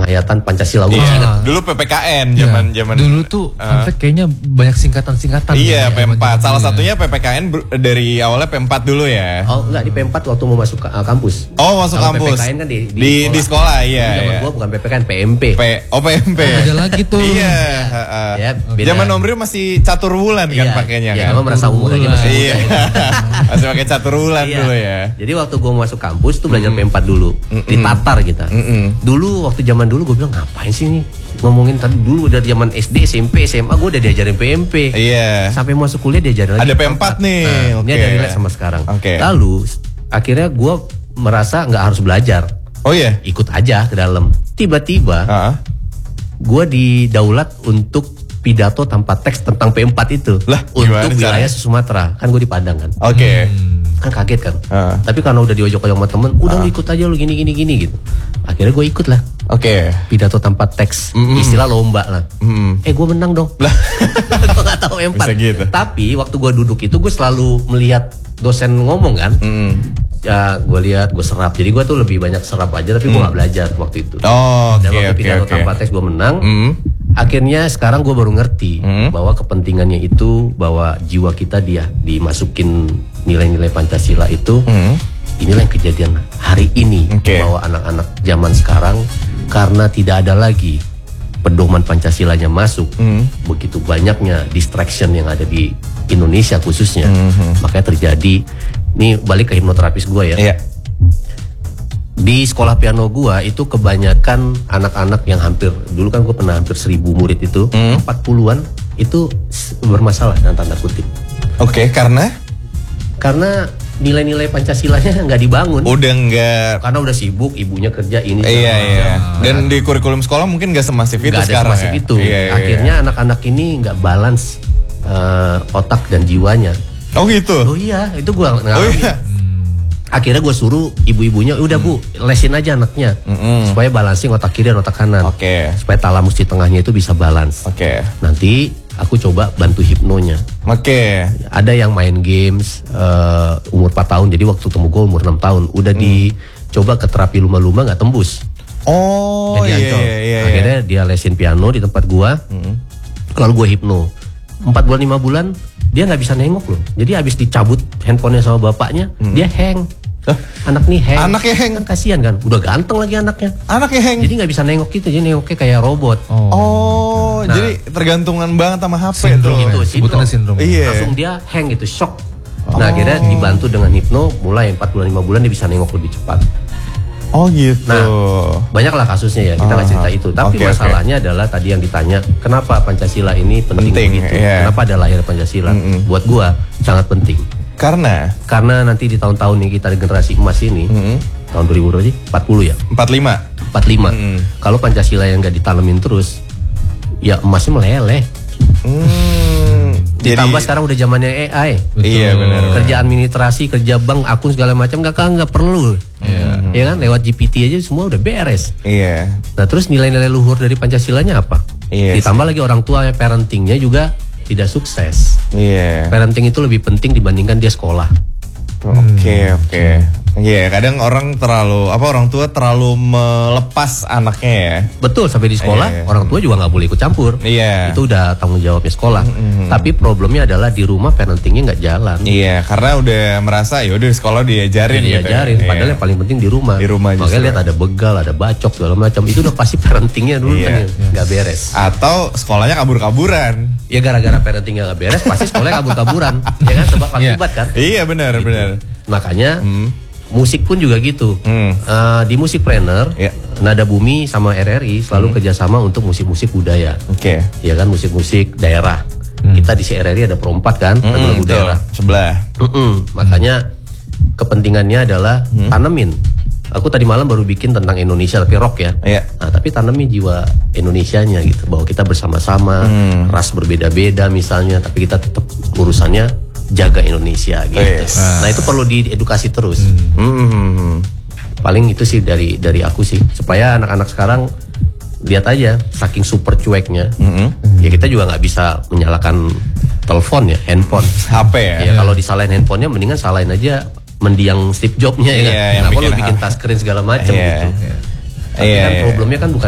penghayatan Pancasila. Gue Iya. Dulu PPKN zaman. Dulu tuh Pamflet kayaknya banyak singkatan-singkatan. Iya, P4. Salah satunya PPKN dari awalnya P4 dulu ya. Oh enggak, di P4 waktu mau masuk kampus. Oh, masuk Kalau kampus. PPKN kan di sekolah, iya. Zaman gue bukan PPKN, PMP. PMP. Ada lagi tuh. Iya. Ya, beda. Zaman Om Rio masih catur wulan kan pakainya kan. kan. Iya, merasa umur aja masih. Iya. Masih pakai catur wulan dulu ya. Jadi waktu gue masuk kampus tuh belajar P4 dulu. Ditatar kita. Dulu waktu zaman dulu gue bilang ngapain sih nih ngomongin tadi dulu dari zaman SD, SMP, SMA gue udah diajarin PMP. Iya. Sampai masuk kuliah diajarin lagi. Ada P4 nih. Nah, ini ada relate sama sekarang. Okay. Lalu akhirnya gue merasa nggak harus belajar. Oh iya. Ikut aja ke dalam. Tiba-tiba gue didaulat untuk pidato tanpa teks tentang P4 itu. Lah, untuk wilayah Sumatera. Kan gue di Padang kan. Oke. Kan kaget kan. Tapi karena udah diojok-ojok sama temen, udah lu ikut aja lu gini gitu. Akhirnya gue ikut lah. Oke. Pidato tanpa teks, istilah lomba lah. Gue menang dong. Lah, gue gak tahu P4. Gitu. Tapi waktu gue duduk itu gue selalu melihat dosen ngomong kan. Ya gue lihat, gue serap. Jadi gue tuh lebih banyak serap aja, tapi gue gak belajar waktu itu. Dan waktu pidato tanpa teks gue menang. Akhirnya sekarang gue baru ngerti bahwa kepentingannya itu, bahwa jiwa kita dia dimasukin nilai-nilai Pancasila itu. Inilah yang kejadian hari ini bahwa anak-anak zaman sekarang karena tidak ada lagi pedoman Pancasilanya masuk, begitu banyaknya distraction yang ada di Indonesia khususnya, makanya terjadi. Ini balik ke hipnoterapis gue ya. Iya. Di sekolah piano gua itu kebanyakan anak-anak yang hampir, dulu kan gua pernah hampir 1000 murid itu, 40-an itu bermasalah dalam tanda kutip. Oke, karena nilai-nilai Pancasilanya nggak dibangun. Udah nggak. Karena udah sibuk, ibunya kerja ini. Iya. Dan di kurikulum sekolah mungkin nggak semasif itu sekarang. Semasif itu. Akhirnya anak-anak ini nggak balance otak dan jiwanya. Oh gitu. Oh iya, itu gua ngalamin. Akhirnya gue suruh ibu-ibunya, udah bu, lesin aja anaknya supaya balancing otak kiri dan otak kanan. Supaya talamus di tengahnya itu bisa balance. Nanti aku coba bantu hipnonya. Ada yang main games umur 4 tahun, jadi waktu temu gue umur 6 tahun. Udah dicoba ke terapi lumba-lumba nggak tembus. Oh iya. Akhirnya dia lesin piano di tempat gue. Lalu gue hipno 4 bulan 5 bulan dia nggak bisa nengok loh. Jadi habis dicabut handphonenya sama bapaknya, dia hang. Anak nih hang. Anaknya hang. Kan kasihan kan. Udah ganteng lagi anaknya. Anaknya hang. Jadi nggak bisa nengok gitu. Jadi nengoknya kayak robot. Nah, jadi tergantungan banget sama HP sindrom, tuh. Sebutannya sindrom. Iya. Langsung dia hang gitu, shock. Nah akhirnya dibantu dengan hipno, mulai 4 bulan 5 bulan dia bisa nengok lebih cepat. Oh gitu. Nah, banyaklah kasusnya ya, kita nggak cerita itu. Tapi masalahnya adalah tadi yang ditanya, kenapa Pancasila ini penting begitu? Kenapa ada lahir Pancasila? Buat gua sangat penting. Karena nanti di tahun-tahun yang kita generasi emas ini, tahun 2000 berapa sih? 40 ya? 45. Kalau Pancasila yang nggak ditanemin terus, ya emasnya meleleh. Ditambah sekarang udah zamannya AI. Iya benar. Kerja administrasi, kerja bank, akun segala macam nggak perlu. Ya kan, lewat GPT aja semua udah beres. Iya. Nah terus nilai-nilai luhur dari Pancasilanya apa? Ditambah lagi orang tua parentingnya juga tidak sukses. Parenting itu lebih penting dibandingkan dia sekolah. Oke. Iya, kadang orang tua terlalu melepas anaknya ya. Betul, sampai di sekolah orang tua juga nggak boleh ikut campur. Iya. Itu udah tanggung jawabnya sekolah. Tapi problemnya adalah di rumah parentingnya nggak jalan. Iya, karena udah merasa ya udah sekolah diajarin gitu. Padahal yang paling penting di rumah. Makanya lihat ada begal, ada bacok segala macam. Itu udah pasti parentingnya dulu kan nggak beres. Atau sekolahnya kabur-kaburan. Ya gara-gara parentingnya nggak beres, pasti sekolahnya kabur-kaburan. Ya kan, sebab akibat kan. Iya benar. Makanya musik pun juga gitu. Di Musikpreneur, Nada Bumi sama RRI selalu kerjasama untuk musik-musik budaya. Ya kan, musik-musik daerah. Kita di CRRI ada Pro 4 kan, lagu-lagu daerah. Sebelah. Makanya kepentingannya adalah tanemin. Aku tadi malam baru bikin tentang Indonesia tapi rock ya. Nah, tapi tanemin jiwa Indonesianya gitu, bahwa kita bersama-sama, ras berbeda-beda misalnya, tapi kita tetap urusannya jaga Indonesia gitu. Nah itu perlu diedukasi terus. Paling itu sih dari aku sih, supaya anak-anak sekarang lihat aja saking super cueknya. Ya kita juga nggak bisa menyalakan telepon ya, handphone, HP ya. Kalau disalahin handphonenya mendingan salahin aja mendiang Steve Jobs-nya ya kan. Kenapa lu bikin touchscreen segala macam gitu. Tapi kan problemnya kan bukan